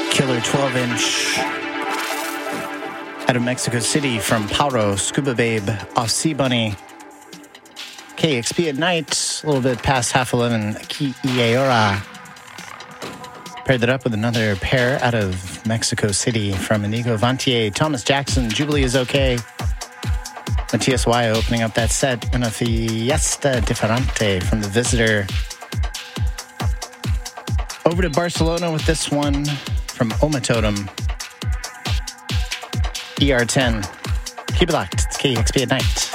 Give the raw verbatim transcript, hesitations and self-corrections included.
Killer twelve inch out of Mexico City from Pauro, Scuba Babe, off Sea Bunny. K X P at night, a little bit past half eleven, Ki Ieora. Paired that up with another pair out of Mexico City from Inigo Vantier, Thomas Jackson, Jubilee is okay. Matias Y opening up that set, and a Fiesta Diferente from The Visitor. Over to Barcelona with this one from Oma Totem. E R ten. Keep it locked. It's K X P at night.